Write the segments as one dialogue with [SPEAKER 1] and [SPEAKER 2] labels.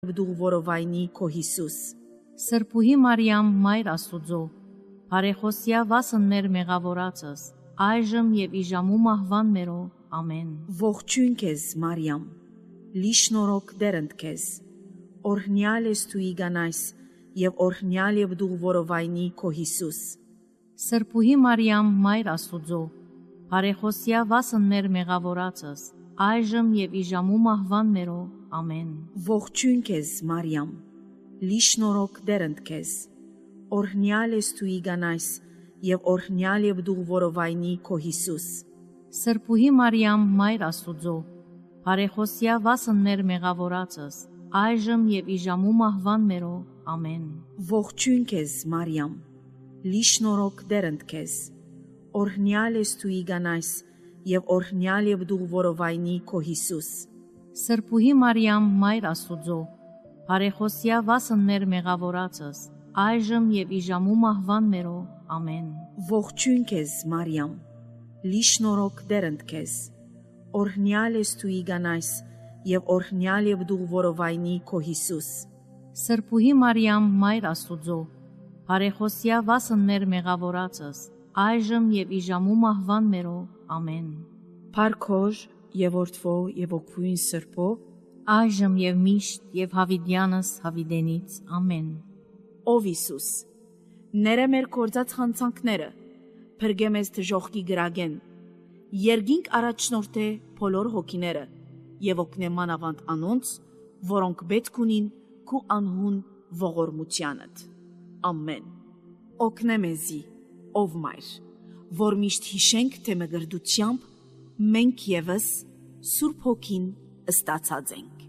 [SPEAKER 1] դու որովայնի քո Հիսուս։
[SPEAKER 2] Սրբուհի Մարիամ, Մայր Աստուծո, բարեխոսյա վասն մեր մեղավորացս, այժմ եւ ի ժամու մահվան մերո, ամեն։
[SPEAKER 1] Ողջույն քեզ, Մարիամ, լի շնորհք դերընդ քեզ, օրհնյալ ես դու իգանայս եւ օրհնյալ եւ դու որովայնի քո Հիսուս։
[SPEAKER 2] Սրբուհի Մարիամ, Մայր Աստուծո, բարեխոսյա վասն մեր մեղավորացս, այժմ եւ ի ժամու մահվան մերո, ամեն։
[SPEAKER 1] Ողջույն քեզ, Մարիամ, լի շնորհք դերընդ քեզ, օրհնյալ ես դու իգանայս եւ օրհնյալ եւ դու որովայնի քո Հիսուս։
[SPEAKER 2] Սրբուհի Մարիամ, Մայր Աստուծո, բարեխոսյա վասն մեր մեղավորացս, այժմ եւ ի ժամու մահվան մերո, ամեն։
[SPEAKER 1] Ողջույն քեզ, Մարիամ, լի շնորհք դերընդ քեզ, օրհնյալ ես դու իգանայս եւ օրհնյալ եւ դու որովայնի քո Հիսուս։
[SPEAKER 2] Սրբուհի Մարիամ, Մայր Աստուծո, բարեխոսյա վասն մեր մեղավորացս, այժմ եւ ի ժամու մահվան մերո, ամեն։
[SPEAKER 1] Ողջույն քեզ, Մարիամ, լի շնորհք դերընդ քեզ, օրհնյալ ես դու իգանայս եւ օրհնյալ եւ դու որովայնի քո Հիսուս։
[SPEAKER 2] Սրբուհի Մարիամ, Մայր Աստուծո, բարեխոսյա վասն մեր մեղավորացս, այժմ եւ ի ժամու մահվան մերո, ամեն։
[SPEAKER 1] Փառքոր եւ որդվո եւ օգուին սրբո,
[SPEAKER 2] այժմ եւ միշտ եւ հավիտյանս հավիտենից, ամեն։
[SPEAKER 1] Ով Հիսուս, ները մեր կործած խանցանքները, փրկե մեզ դժոխքի գրագեն, երգինք առաջնորդե բոլոր հոգիները եւ օգնե մանավանդ անոնց, որոնք պետք ունին քու անհուն ողորմությանդ։ Ամեն։ Օգնե մեզի, ով Մայր, որ միշտ հիշենք, թե մգրդությամբ մենք եւս Սուրբ Հոգին ըստացած ենք։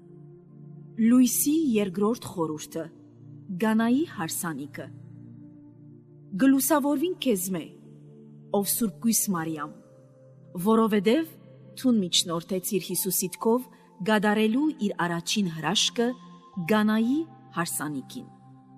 [SPEAKER 1] Լույսի երկրորդ խորհուրդը, Գանայի հարսանիքը։ Գլուսավորվին քեզ մե, ով Սուրբ Գույս Մարիամ, որովհետև թուն միջնորդեցիր Հիսուսիդ քով գադարելու իր առաջին հրաշքը Գանայի հարսանիքին։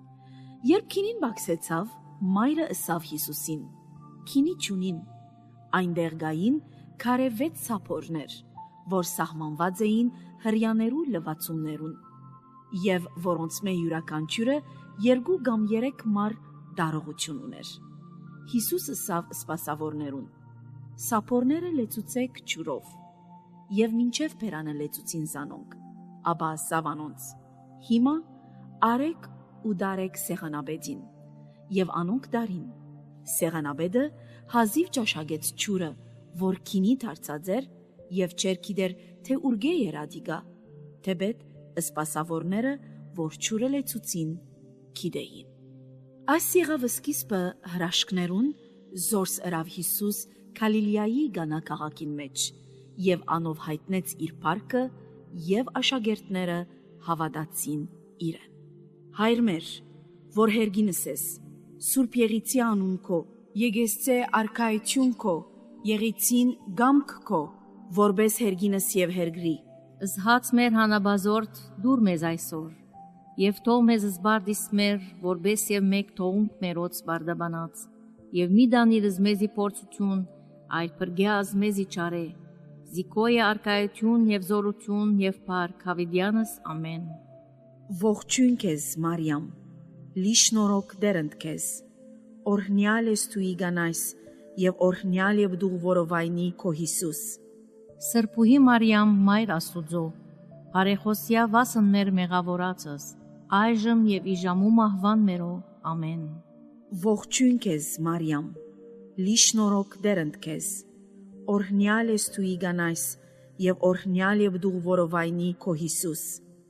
[SPEAKER 1] Երբ քինին բացեցավ, մայրը ըսավ Հիսուսին. քինի չունին, այնտեղ գային քարե 6 սափորներ, որ սահմանված էին հրյաներու լվացումներուն, եւ որոնց մե յուրաքանչյուրը 2 կամ 3 մար դարողություն ուներ։ Հիսուս ըսավ սպասավորներուն. սափորները լեցուցեք ջուրով, եւ մինչև բերանը լեցուցին զանոնք, ապա ասավ անոնց. հիմա արեք ու դարեք սեղանաբեդին, եւ անոնք դարին։ Սեղանաբեդը հազիվ ճաշակեց ջուրը, որ քինի դարձած էր, եւ չեր գիտեր, թե ուրգե երադիգա, թեպետ սպասավորները, որ ջուրը լեցուցին, գիտեին։ Այս եղավ սկիզբը հրաշքներուն, զորս ըրավ Հիսուս Գալիլեայի Գանա քաղաքին մեջ, եւ անով հայտնեց իր փառքը, եւ աշակերտները հավատացին իրեն։ Հայր մեր, որ հերգինս ես, Սուրբ Եղիցի անուն քո, եկեսցե արքայություն քո, եղիցին գամք քո, որբես հերգինս եւ հերգրի։
[SPEAKER 2] Զհաց մեր հանաբազորդ դուր մեզ այսօր, եւ թող մեզ զբարդիս մեր, որբես եւ մեկ թողունք մերոց բարդաբանած, եւ մի դանիրս մեզի փորձություն, այլ պրգյազ մեզի չարե, զիկոյը արքայություն եւ զորություն եւ փառք հավիտյանս, ամեն։
[SPEAKER 1] Ողջույն քեզ, Մարիամ, լի շնորհք դերընդ քեզ, օրհնյալ ես դու իգանայս եւ օրհնյալ եւ դու որովայնի քո Հիսուս։
[SPEAKER 2] Սրբուհի Մարիամ, Մայր Աստուծո, բարեխոսյա վասն մեր մեղավորացս, այժմ եւ ի ժամու մահվան մերո, ամեն։
[SPEAKER 1] Ողջույն քեզ, Մարիամ, լի շնորհք դերընդ քեզ, օրհնյալ ես դու իգանայս եւ օրհնյալ եւ դու որովայնի քո Հիսուս։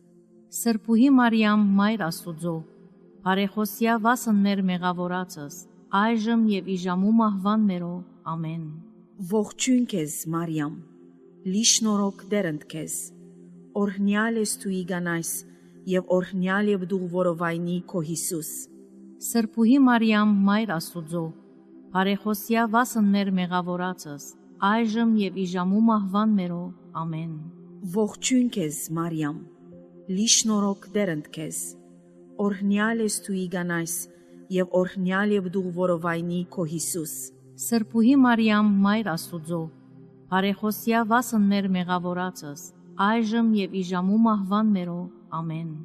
[SPEAKER 2] Սրբուհի Մարիամ, Մայր Աստուծո, բարեխոսյա վասն մեր մեղավորացս, այժմ եւ ի ժամու մահվան մերո, ամեն։
[SPEAKER 1] Ողջույն քեզ, Մարիամ, լի շնորհք դերընդ քեզ, օրհնյալ ես դու իգանայս եւ օրհնյալ եւ դու որովայնի քո Հիսուս։
[SPEAKER 2] Սրբուհի Մարիամ, Մայր Աստուծո, բարեխոսյա վասն մեր մեղավորացս, այժմ եւ ի ժամու մահվան մերո, ամեն։
[SPEAKER 1] Ողջույն քեզ, Մարիամ, լի շնորհք դերընդ քեզ, օրհնյալ ես դու իգանայս եւ օրհնյալ եւ դու որովայնի քո Հիսուս։
[SPEAKER 2] Սրբուհի Մարիամ, Մայր Աստուծո, բարեխոսյա վասն մեր մեղավորացս, այժմ եւ ի ժամու մահվան մերո, ամեն։